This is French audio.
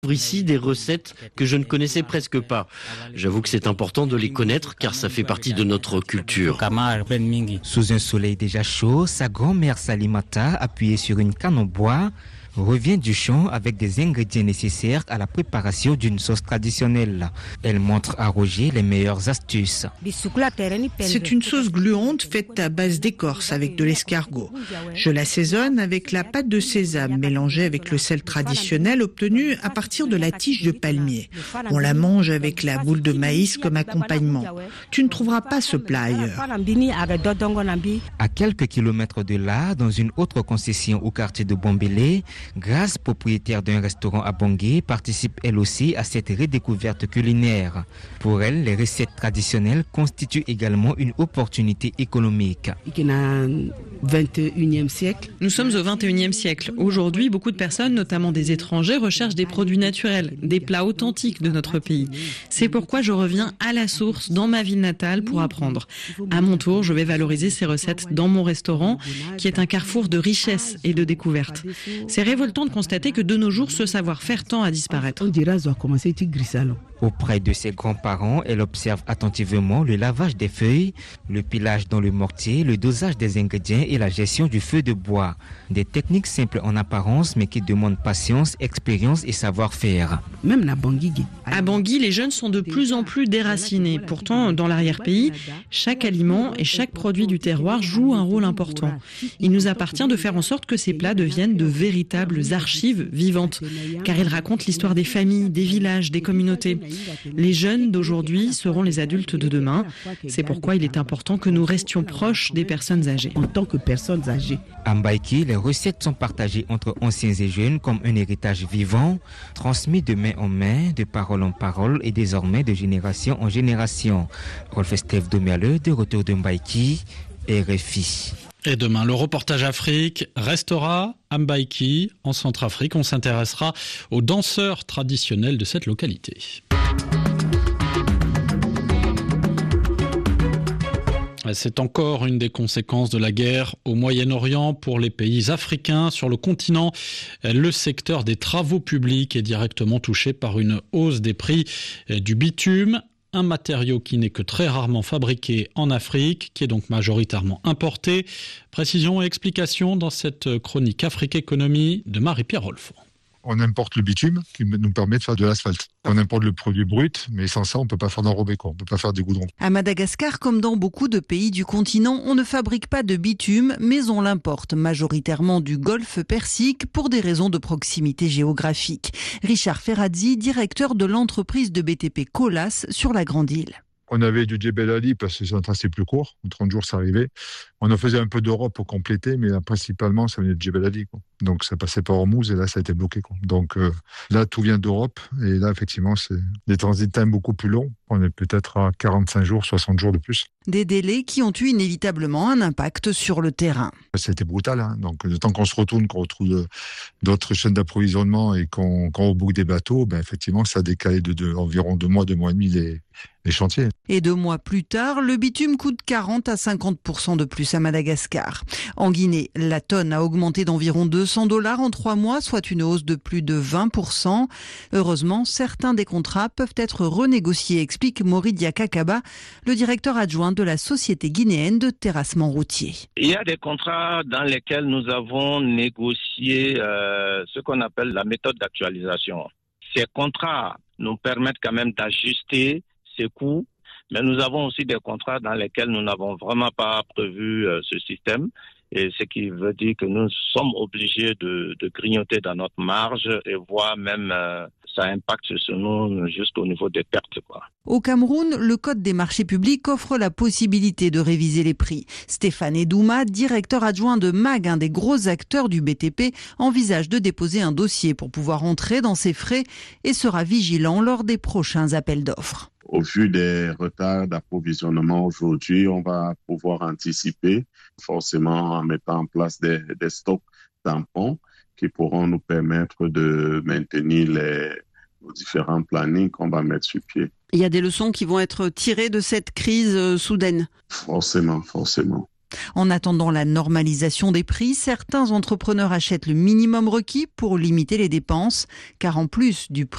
Ici des recettes que je ne connaissais presque pas. J'avoue que c'est important de les connaître car ça fait partie de notre culture. Sous un soleil déjà chaud, sa grand-mère Salimata, appuyée sur une canne en bois, revient du champ avec des ingrédients nécessaires à la préparation d'une sauce traditionnelle. Elle montre à Roger les meilleures astuces. C'est une sauce gluante faite à base d'écorce avec de l'escargot. Je l'assaisonne avec la pâte de sésame mélangée avec le sel traditionnel obtenu à partir de la tige de palmier. On la mange avec la boule de maïs comme accompagnement. Tu ne trouveras pas ce plat ailleurs. À quelques kilomètres de là, dans une autre concession au quartier de Bombélé, Grace, propriétaire d'un restaurant à Bangui, participe elle aussi à cette redécouverte culinaire. Pour elle, les recettes traditionnelles constituent également une opportunité économique. Nous sommes au 21e siècle. Aujourd'hui, beaucoup de personnes, notamment des étrangers, recherchent des produits naturels, des plats authentiques de notre pays. C'est pourquoi je reviens à la source dans ma ville natale pour apprendre. À mon tour, je vais valoriser ces recettes dans mon restaurant, qui est un carrefour de richesse et de découvertes. C'est révoltant de constater que de nos jours, ce savoir-faire tend à disparaître. Auprès de ses grands-parents, elle observe attentivement le lavage des feuilles, le pilage dans le mortier, le dosage des ingrédients et la gestion du feu de bois. Des techniques simples en apparence, mais qui demandent patience, expérience et savoir-faire. À Bangui, les jeunes sont de plus en plus déracinés. Pourtant, dans l'arrière-pays, chaque aliment et chaque produit du terroir joue un rôle important. Il nous appartient de faire en sorte que ces plats deviennent de véritables archives vivantes, car ils racontent l'histoire des familles, des villages, des communautés. Les jeunes d'aujourd'hui seront les adultes de demain. C'est pourquoi il est important que nous restions proches des personnes âgées. À Mbaïki, les recettes sont partagées entre anciens et jeunes comme un héritage vivant, transmis de main en main, de parole en parole et désormais de génération en génération. Rolf Estève Domialeux, de retour de Mbaïki, RFI. Et demain, le reportage Afrique restera à Mbaïki, en Centrafrique. On s'intéressera aux danseurs traditionnels de cette localité. C'est encore une des conséquences de la guerre au Moyen-Orient pour les pays africains. Sur le continent, le secteur des travaux publics est directement touché par une hausse des prix du bitume. Un matériau qui n'est que très rarement fabriqué en Afrique, qui est donc majoritairement importé. Précision et explication dans cette chronique Afrique Économie de Marie-Pierre Rolfon. On importe le bitume qui nous permet de faire de l'asphalte. On importe le produit brut, mais sans ça, on ne peut pas faire d'enrobé, on ne peut pas faire des goudrons. À Madagascar, comme dans beaucoup de pays du continent, on ne fabrique pas de bitume, mais on l'importe majoritairement du golfe Persique pour des raisons de proximité géographique. Richard Ferrazzi, directeur de l'entreprise de BTP Colas sur la Grande Île. On avait du Djebel Ali parce que c'est un tracé plus court. En 30 jours, ça arrivait. On en faisait un peu d'Europe pour compléter, mais là, principalement, ça venait de Djebel Ali. Donc, ça passait par Hormuz et là, ça a été bloqué. Donc, là, tout vient d'Europe. Et là, effectivement, c'est des transit times beaucoup plus longs. On est peut-être à 45 jours, 60 jours de plus. Des délais qui ont eu inévitablement un impact sur le terrain. C'était brutal. Donc, le temps qu'on se retourne, qu'on retrouve d'autres chaînes d'approvisionnement et qu'on reboucle des bateaux, effectivement, ça a décalé environ 2 mois et demi les chantiers. Et 2 mois plus tard, le bitume coûte 40 à 50% de plus à Madagascar. En Guinée, la tonne a augmenté d'environ $200 en 3 mois, soit une hausse de plus de 20%. Heureusement, certains des contrats peuvent être renégociés, explique Moridia Kakaba, le directeur adjoint de la Société guinéenne de terrassement routier. Il y a des contrats dans lesquels nous avons négocié ce qu'on appelle la méthode d'actualisation. Ces contrats nous permettent quand même d'ajuster ces coûts, mais nous avons aussi des contrats dans lesquels nous n'avons vraiment pas prévu ce système, et ce qui veut dire que nous sommes obligés de grignoter dans notre marge et voire même ça impacte sur nous jusqu'au niveau des pertes, Au Cameroun, le Code des marchés publics offre la possibilité de réviser les prix. Stéphane Edouma, directeur adjoint de MAG, un des gros acteurs du BTP, envisage de déposer un dossier pour pouvoir entrer dans ses frais et sera vigilant lors des prochains appels d'offres. Au vu des retards d'approvisionnement aujourd'hui, on va pouvoir anticiper forcément en mettant en place des stocks tampons qui pourront nous permettre de maintenir nos différents plannings qu'on va mettre sur pied. Il y a des leçons qui vont être tirées de cette crise soudaine. Forcément. En attendant la normalisation des prix, certains entrepreneurs achètent le minimum requis pour limiter les dépenses, car en plus du prix